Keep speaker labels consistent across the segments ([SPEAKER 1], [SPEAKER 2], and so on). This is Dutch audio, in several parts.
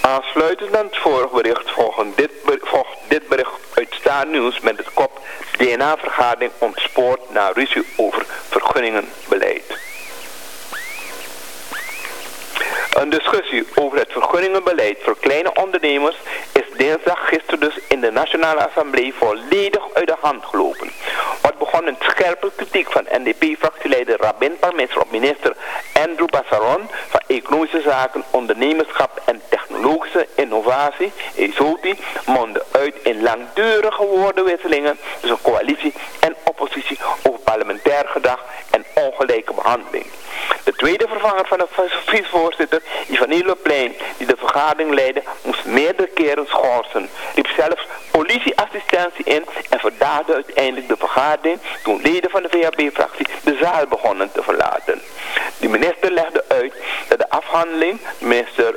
[SPEAKER 1] Aansluitend aan het vorige bericht volgt dit bericht uit Staarnieuws met het kop DNA-vergadering ontspoort na ruzie over vergunningenbeleid. Een discussie over het vergunningenbeleid voor kleine ondernemers is dinsdag gisteren dus in de Nationale Assemblée volledig uit de hand gelopen. Wat begon een scherpe kritiek van NDP-fractieleider Rabin Parmeser op minister Andrew Bassaron van Economische Zaken, Ondernemerschap en Technologische Innovatie, ESOTI, mondde uit in langdurige woordenwisselingen tussen coalitie en oppositie over parlementair gedrag en ongelijke behandeling. De tweede vervanger van de vicevoorzitter, Yvonne Le Plein, die de vergadering leidde, moest meerdere keren schorsen, riep zelfs politieassistentie in en verdaagde uiteindelijk de vergadering toen leden van de VHP-fractie de zaal begonnen te verlaten. De minister legde uit dat de afhandeling, minister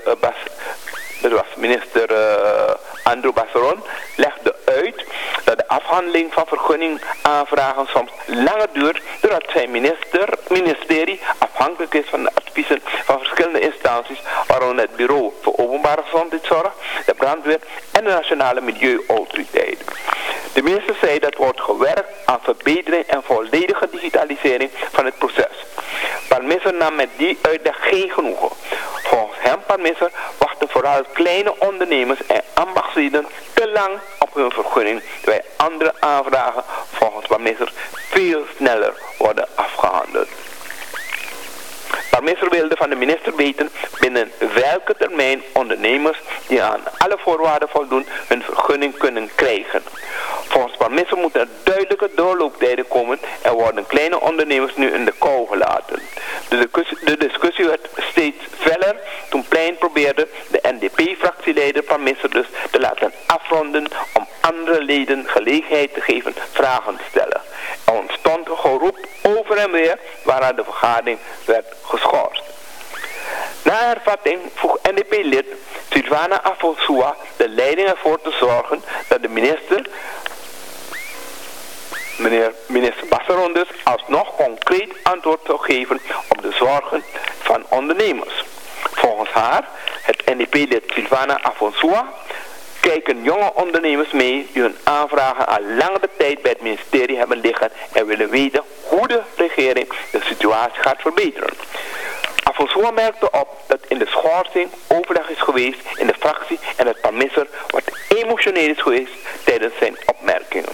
[SPEAKER 1] Andrew Bassaron legde uit dat de afhandeling van vergunningaanvragen soms langer duurt doordat zijn ministerie afhankelijk is van de adviezen van verschillende instanties, waaronder het Bureau voor Openbare Gezondheidszorg, de brandweer en de Nationale Milieuautoriteit. De minister zei dat wordt gewerkt aan verbetering en volledige digitalisering van het proces. Parmeser nam met die uitleg geen genoegen. Volgens hem, Parmeser, wachten vooral kleine ondernemers en ambachtslieden te lang op hun vergunning, terwijl andere aanvragen volgens Parmeser veel sneller worden afgehandeld. Parmeser wilde van de minister weten binnen welke termijn ondernemers die aan alle voorwaarden voldoen hun vergunning kunnen krijgen. Volgens Parmeser moeten er duidelijke doorlooptijden komen en worden kleine ondernemers nu in de kou gelaten. De discussie werd steeds feller toen Plein probeerde de NDP-fractieleider Parmeser dus te laten afronden om andere leden gelegenheid te geven vragen te stellen. Er ontstond een geroep over en weer waarna de vergadering werd geschorst. Na hervatting vroeg NDP-lid Sylvana Afonsua de leiding ervoor te zorgen dat de minister Bassaron dus alsnog concreet antwoord zou geven op de zorgen van ondernemers. Volgens haar, het NDP-lid Sylvana Afonsua, kijken jonge ondernemers mee die hun aanvragen al langere tijd bij het ministerie hebben liggen en willen weten hoe de regering de situatie gaat verbeteren. Afonsua merkte op dat in de schorsing overleg is geweest in de fractie en dat Parmeser wat emotioneel is geweest tijdens zijn opmerkingen.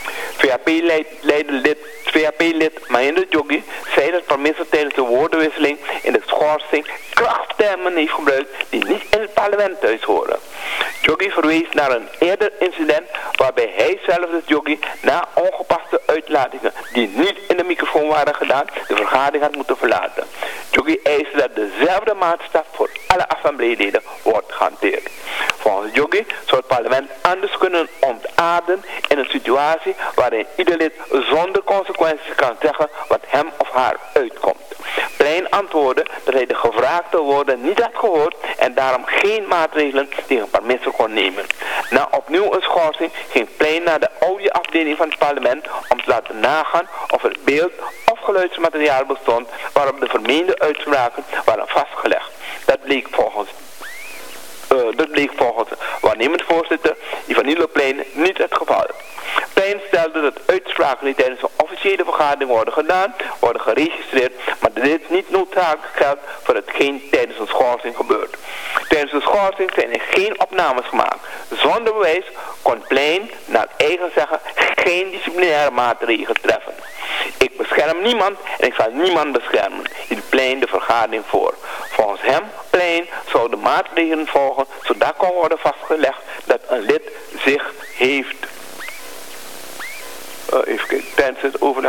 [SPEAKER 1] VHP-lid Mahinder Joggi zei dat Parmeser tijdens de woordenwisseling in de schorsing krachttermen heeft gebruikt die niet in het parlement thuis horen. Joggi verwees naar een eerder incident waarbij hij zelf, de Joggi, na ongepaste uitlatingen die niet in de microfoon waren gedaan, de vergadering had moeten verlaten. Joggi eiste dat dezelfde maatstaf voor alle assembleeleden wordt gehanteerd. Volgens Joggi zou het parlement anders kunnen ontaarden in een situatie waarin ieder lid zonder consequenties kan zeggen wat hem of haar uitkomt. Plein antwoordde dat hij de gevraagde woorden niet had gehoord en daarom geen maatregelen tegen Parmeser kon nemen. Na opnieuw een schorsing ging Plein naar de audioafdeling van het parlement om te laten nagaan of er beeld of geluidsmateriaal bestond waarop de vermeende uitspraken waren vastgelegd. Dat bleek volgens waarnemend voorzitter Yvonne Le Plein niet het geval. Plein stelde dat uitspraken die tijdens een officiële vergadering worden gedaan, worden geregistreerd, maar dat dit niet noodzakelijk geldt voor hetgeen tijdens een schorsing gebeurt. Tijdens de schorsing zijn er geen opnames gemaakt. Zonder bewijs kon Plein naar eigen zeggen geen disciplinaire maatregelen treffen. Ik bescherm niemand en ik zal niemand beschermen, hield Plein de vergadering voor. Volgens hem, Plein, zouden maatregelen volgen zodat kon worden vastgelegd dat een lid zich heeft even kijken, tijdens het over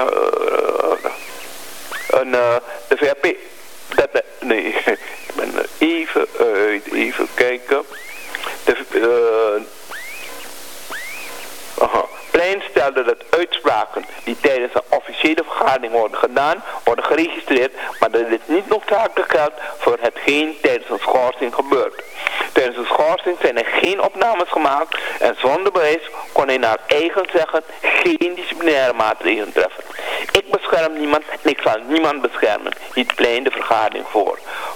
[SPEAKER 1] de VHP. Ik ben er even uit, even kijken. Plein stelde dat uitspraken die tijdens een officiële vergadering worden gedaan, worden geregistreerd, maar dat dit niet noodzakelijk geldt voor hetgeen tijdens een schorsing gebeurt. Tijdens de schorsing zijn er geen opnames gemaakt en zonder bewijs kon hij naar eigen zeggen geen disciplinaire maatregelen treffen. Ik bescherm niemand en ik zal niemand beschermen, hield Plein de vergadering voor.